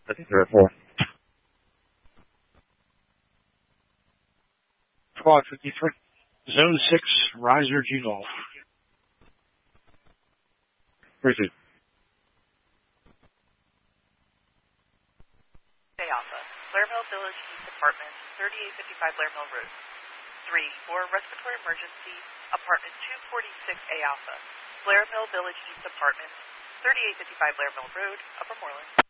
I think they're at 4. Squad 53. Zone 6, Riser G Golf. 3-2. Bay Alpha, Blair Mill Village East Apartment, 3855 Blair Mill Road. 3 for respiratory emergency, apartment 246A Alpha, Blair Mill Village East Apartment, 3855 Blair Mill Road, Upper Moreland.